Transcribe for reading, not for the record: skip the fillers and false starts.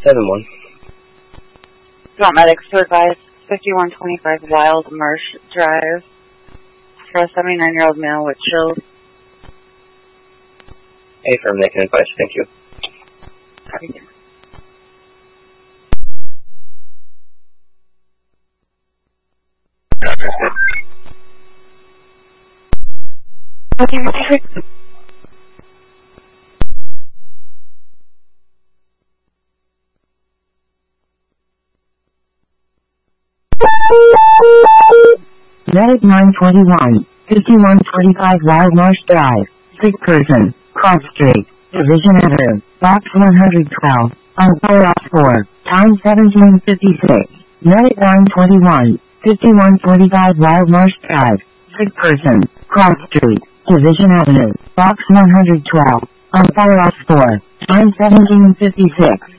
7-1. You want medics to advise 5125 Wild Marsh Drive for a 79-year-old male with chills. Affirm, they can advise. Thank you. Copy. Okay, perfect. Medic 921, 5145 Wild Marsh Drive, sick person, Cross Street, Division Avenue, Box 112, on Boros 4, time 1756. Medic 921, 5145 Wild Marsh Drive, sick person, Cross Street, Division Avenue, Box 112, on Boros 4, time 1756.